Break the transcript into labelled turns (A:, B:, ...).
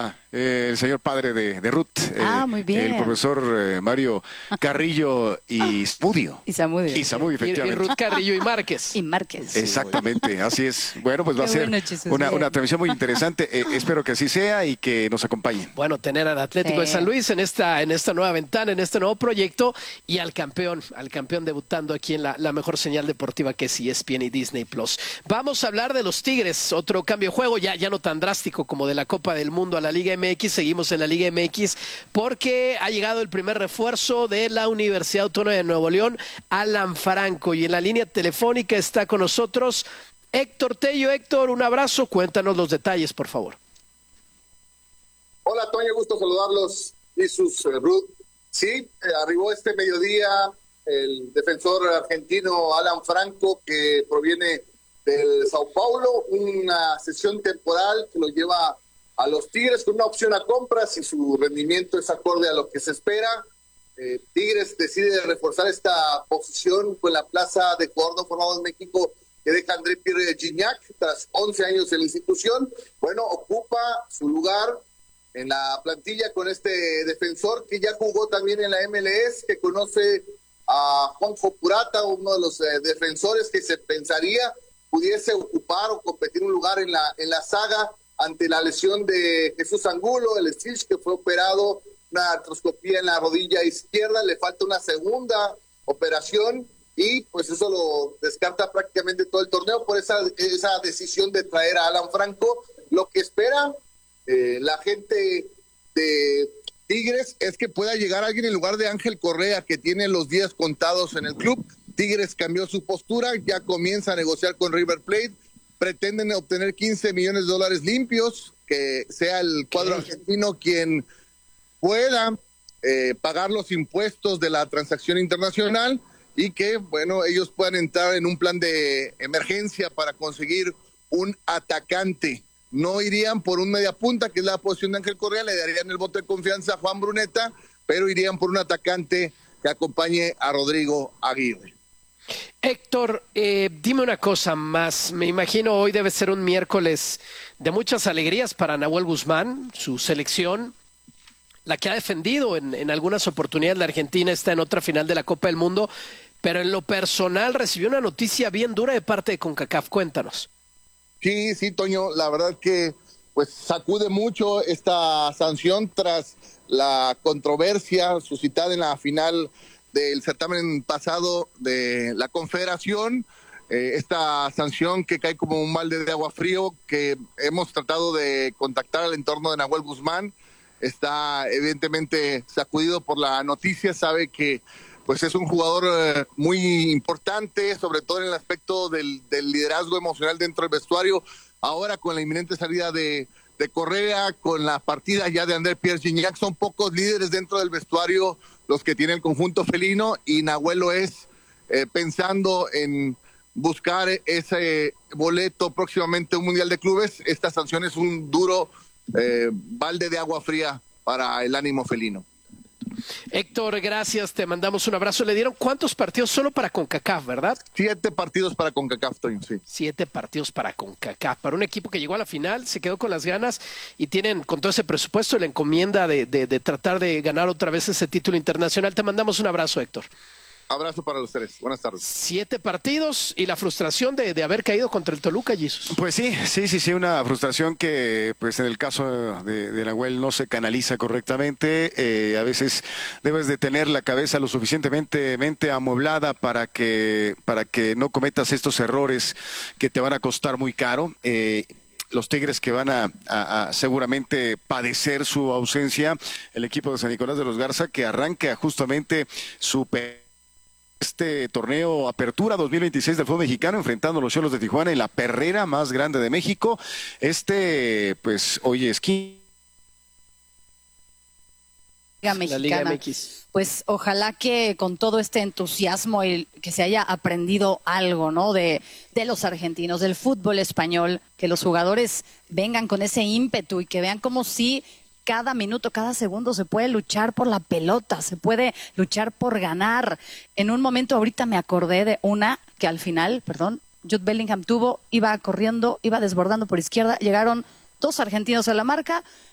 A: está el señor padre de Ruth,
B: muy bien.
A: el profesor Mario Carrillo y Zamudio.
B: Y Zamudio.
A: Y Zamudio, efectivamente.
C: Y Ruth Carrillo y Márquez.
B: Y Márquez.
A: Exactamente, así es. Bueno, pues va a ser
B: bueno,
A: una transmisión muy interesante. Espero que así sea y que nos acompañen.
C: Bueno, tener al Atlético de San Luis en esta nueva ventana, en este nuevo proyecto, y al campeón debutando aquí en la mejor señal deportiva que es ESPN y Disney Plus. Vamos a hablar de los Tigres, otro cambio de juego, ya no tan drástico como de la Copa del Mundo a la Liga MX. Seguimos en la Liga MX porque ha llegado el primer refuerzo de la Universidad Autónoma de Nuevo León, Alan Franco, y en la línea telefónica está con nosotros Héctor Tello. Héctor, un abrazo, cuéntanos los detalles, por favor.
D: Hola, Toño, gusto saludarlos. Jesús Ruth. Sí, arribó este mediodía el defensor argentino Alan Franco, que proviene del Sao Paulo, una sesión temporal que lo lleva a los Tigres con una opción a compra si su rendimiento es acorde a lo que se espera. Tigres decide reforzar esta posición con la plaza de jugador formado en México que deja André Pierre Gignac tras 11 años en la institución. Bueno, ocupa su lugar en la plantilla con este defensor que ya jugó también en la MLS, que conoce a Juanjo Purata, uno de los defensores que se pensaría pudiese ocupar o competir un lugar en la saga ante la lesión de Jesús Angulo, el Stitch, que fue operado, una artroscopía en la rodilla izquierda, le falta una segunda operación y pues eso lo descarta prácticamente todo el torneo por esa decisión de traer a Alan Franco. Lo que espera la gente de Tigres es que pueda llegar alguien en lugar de Ángel Correa, que tiene los días contados en el club. Tigres cambió su postura, ya comienza a negociar con River Plate, pretenden obtener $15 millones limpios, que sea el cuadro argentino quien pueda pagar los impuestos de la transacción internacional y que, bueno, ellos puedan entrar en un plan de emergencia para conseguir un atacante. No irían por un mediapunta, que es la posición de Ángel Correa, le darían el voto de confianza a Juan Bruneta, pero irían por un atacante que acompañe a Rodrigo Aguirre.
C: Héctor, dime una cosa más. Me imagino hoy debe ser un miércoles de muchas alegrías para Nahuel Guzmán, su selección, la que ha defendido en algunas oportunidades la Argentina, está en otra final de la Copa del Mundo, pero en lo personal recibió una noticia bien dura de parte de CONCACAF. Cuéntanos.
D: Sí, Toño, la verdad que pues sacude mucho esta sanción tras la controversia suscitada en la final del certamen pasado de la Confederación. Esta sanción que cae como un balde de agua frío, que hemos tratado de contactar al entorno de Nahuel Guzmán, está evidentemente sacudido por la noticia, sabe que pues es un jugador muy importante, sobre todo en el aspecto del liderazgo emocional dentro del vestuario. Ahora con la inminente salida de Correa, con la partida ya de André Pierre Gignac, son pocos líderes dentro del vestuario los que tiene el conjunto felino, y Nahuel lo es, pensando en buscar ese boleto próximamente a un Mundial de Clubes. Esta sanción es un duro balde de agua fría para el ánimo felino.
C: Héctor, gracias, te mandamos un abrazo. Le dieron ¿cuántos partidos? Solo para CONCACAF, ¿verdad?
D: 7 partidos para CONCACAF, Toño, sí.
C: 7 partidos para CONCACAF. Para un equipo que llegó a la final, se quedó con las ganas y tienen con todo ese presupuesto la encomienda de tratar de ganar otra vez ese título internacional. Te mandamos un abrazo, Héctor.
D: Abrazo para ustedes. Buenas tardes.
C: 7 partidos y la frustración de haber caído contra el Toluca, Jesús.
A: Pues sí, una frustración que pues en el caso de Nahuel no se canaliza correctamente. A veces debes de tener la cabeza lo suficientemente amueblada para que no cometas estos errores que te van a costar muy caro. Los Tigres que van a seguramente padecer su ausencia, el equipo de San Nicolás de los Garza, que arranca justamente su este torneo Apertura 2026 del fútbol mexicano, enfrentando a los Xolos de Tijuana en la perrera más grande de México. Pues hoy es
B: Mexicana.
C: La Liga MX.
B: Pues ojalá que con todo este entusiasmo que se haya aprendido algo, ¿no? De los argentinos, del fútbol español, que los jugadores vengan con ese ímpetu y que vean como si cada minuto, cada segundo se puede luchar por la pelota, se puede luchar por ganar. En un momento ahorita me acordé de una que al final, Jude Bellingham iba corriendo, iba desbordando por izquierda, llegaron 2 argentinos a la marca,